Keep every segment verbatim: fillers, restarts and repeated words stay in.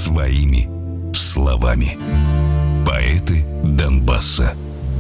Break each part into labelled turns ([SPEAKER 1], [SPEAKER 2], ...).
[SPEAKER 1] своими словами. Поэты Донбасса.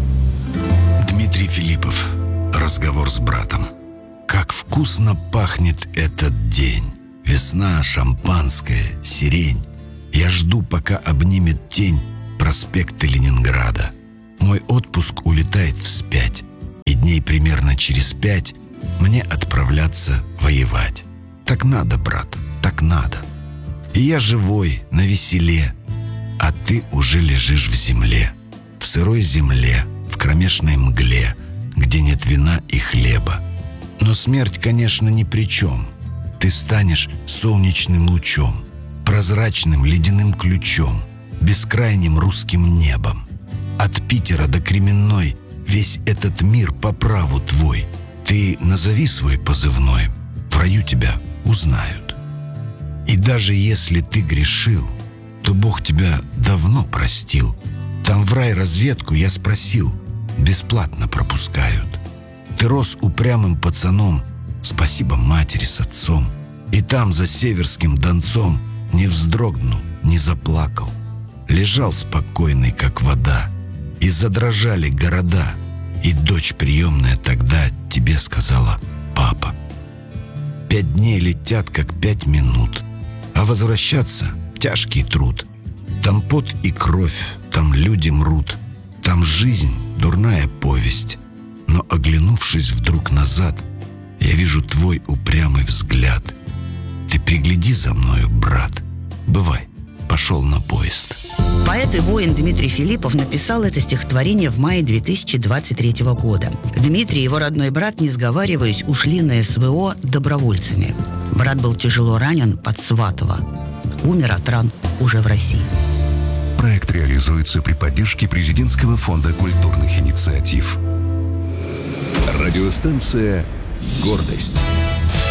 [SPEAKER 2] Дмитрий Филиппов. Разговор с братом. Как вкусно пахнет этот день. Весна, шампанское, сирень. Я жду, пока обнимет тень проспекты Ленинграда. Мой отпуск улетает вспять, и дней примерно через пять мне отправляться воевать. Так надо, брат, так надо. И я живой, навеселе, а ты уже лежишь в земле, в сырой земле, в кромешной мгле, где нет вина и хлеба. Но смерть, конечно, ни при чем. Ты станешь солнечным лучом, прозрачным ледяным ключом, бескрайним русским небом. От Питера до Кременной весь этот мир по праву твой. Ты назови свой позывной, в раю тебя узнают. И даже если ты грешил, то Бог тебя давно простил. Там в рай разведку я спросил, бесплатно пропускают. Ты рос упрямым пацаном, спасибо матери с отцом. И там за Северским Донцом не вздрогнул, не заплакал. Лежал спокойный, как вода, и задрожали города. И дочь приемная тогда тебе сказала: папа. Пять дней летят, как пять минут, а возвращаться — тяжкий труд. Там пот и кровь, там люди мрут, там жизнь — дурная повесть. Но, оглянувшись вдруг назад, я вижу твой упрямый взгляд. Ты пригляди за мною, брат. Бывай, пошел на поезд.
[SPEAKER 3] Поэт и воин Дмитрий Филиппов написал это стихотворение в мае две тысячи двадцать третьего года. Дмитрий и его родной брат, не сговариваясь, ушли на СВО добровольцами. Брат был тяжело ранен под Сватово. Умер от ран уже в России.
[SPEAKER 1] Проект реализуется при поддержке Президентского фонда культурных инициатив. Радиостанция «Гордость».